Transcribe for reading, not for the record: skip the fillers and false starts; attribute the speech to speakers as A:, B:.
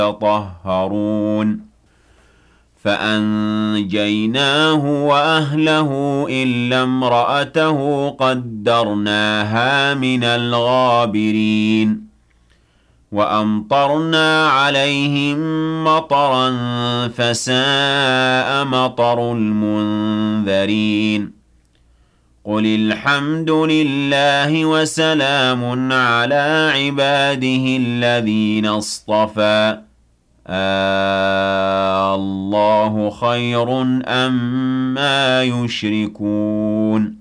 A: يطهرون فأنجيناه وأهله إلا امرأته قدرناها من الغابرين وأمطرنا عليهم مطرا فساء مطر المنذرين قل الحمد لله وسلام على عباده الذين اصطفى الله خير أما يشركون